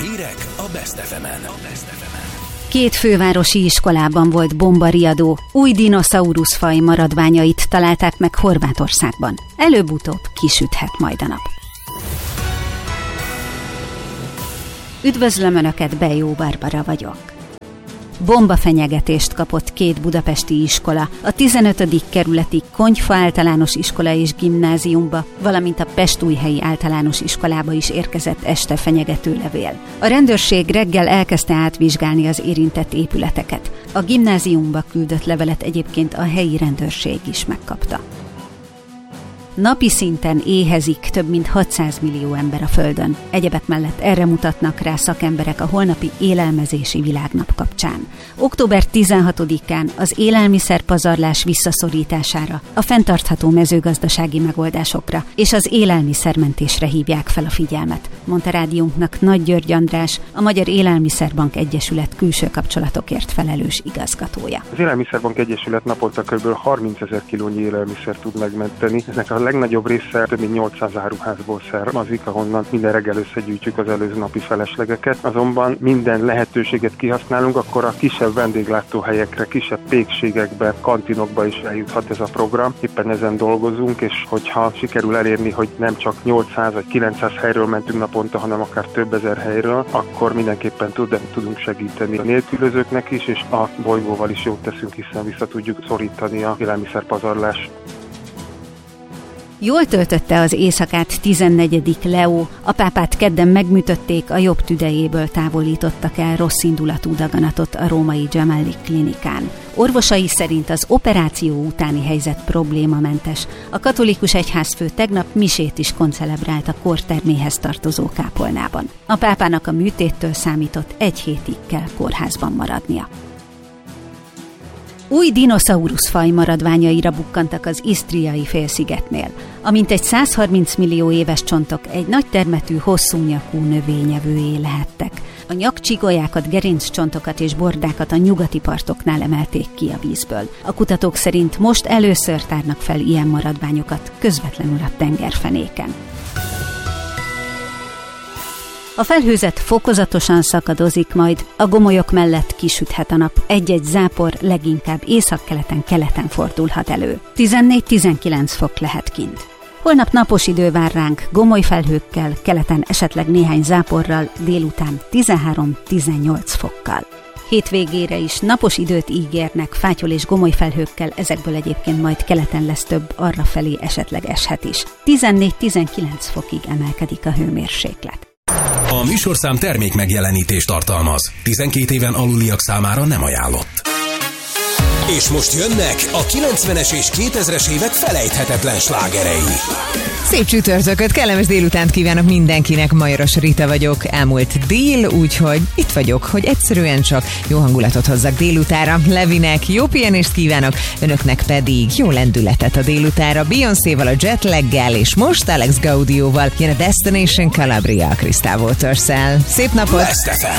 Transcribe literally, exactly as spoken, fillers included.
Hírek a Best ef emen. Két fővárosi iskolában volt bombariadó, új dinoszauruszfaj maradványait találták meg Horvátországban. Előbb-utóbb kisüthet majd a nap. Üdvözlöm Önöket, Bejó Barbara vagyok. Bombafenyegetést kapott két budapesti iskola, a tizenötödik kerületi Konyfa általános iskola és gimnáziumba, valamint a Pestújhelyi általános iskolába is érkezett este fenyegető levél. A rendőrség reggel elkezdte átvizsgálni az érintett épületeket. A gimnáziumba küldött levelet egyébként a helyi rendőrség is megkapta. Napi szinten éhezik több mint hatszáz millió ember a Földön. Egyebek mellett erre mutatnak rá szakemberek a holnapi élelmezési világnap kapcsán. október tizenhatodikán az élelmiszerpazarlás visszaszorítására, a fenntartható mezőgazdasági megoldásokra és az élelmiszermentésre hívják fel a figyelmet, mondta rádiónknak Nagy György András, a Magyar Élelmiszerbank Egyesület külső kapcsolatokért felelős igazgatója. Az Élelmiszerbank Egyesület naponta kb. harmincezer kilónyi élelmiszer tud megmenteni. Eznek a legnagyobb része több mint nyolcszáz áruházból származik, ahonnan minden reggel összegyűjtjük az előző napi feleslegeket. Azonban minden lehetőséget kihasználunk, akkor a kisebb vendéglátóhelyekre, kisebb pékségekbe, kantinokba is eljuthat ez a program. Éppen ezen dolgozunk, és hogyha sikerül elérni, hogy nem csak nyolcszáz vagy kilencszáz helyről mentünk naponta, hanem akár több ezer helyről, akkor mindenképpen tudunk segíteni a nélkülözőknek is, és a bolygóval is jót teszünk, hiszen vissza tudjuk szorítani a élelmiszerpazarlást. Jól töltötte az éjszakát tizennegyedik Leó, a pápát kedden megműtötték, a jobb tüdejéből távolítottak el rosszindulatú daganatot a római Gemelli klinikán. Orvosai szerint az operáció utáni helyzet problémamentes. A katolikus egyházfő tegnap misét is koncelebrált a korterméhez tartozó kápolnában. A pápának a műtéttől számított egy hétig kell kórházban maradnia. Új dinoszauruszfaj maradványaira bukkantak az isztriai félszigetnél. A mintegy száz harminc millió éves csontok egy nagy termetű, hosszú nyakú növényevőjé lehettek. A nyakcsigolyákat, gerinccsontokat és bordákat a nyugati partoknál emelték ki a vízből. A kutatók szerint most először tárnak fel ilyen maradványokat közvetlenül a tengerfenéken. A felhőzet fokozatosan szakadozik, majd a gomolyok mellett kisüthet a nap. Egy-egy zápor leginkább északkeleten, keleten fordulhat elő. tizennégy-tizenkilenc fok lehet kint. Holnap napos idő vár ránk, gomoly felhőkkel, keleten esetleg néhány záporral, délután tizenhárom-tizennyolc fokkal. Hétvégére is napos időt ígérnek, fátyol és gomoly felhőkkel, ezekből egyébként majd keleten lesz több, arrafelé esetleg eshet is. tizennégy-tizenkilenc fokig emelkedik a hőmérséklet. A műsorszám termék megjelenítést tartalmaz. tizenkét éven aluliak számára nem ajánlott. És most jönnek a kilencvenes és kétezres évek felejthetetlen slágerei. Szép csütörtököt, kellemes délutánt kívánok mindenkinek, Majoros Rita vagyok, elmúlt dél, úgyhogy itt vagyok, hogy egyszerűen csak jó hangulatot hozzak délutára. Levinek jó pihenést kívánok, önöknek pedig jó lendületet a délutára. Beyoncéval, a Jetlaggel és most Alex Gaudióval jön a Destination Calabria Crystal Waters-szel. Szép napot! Best ef em.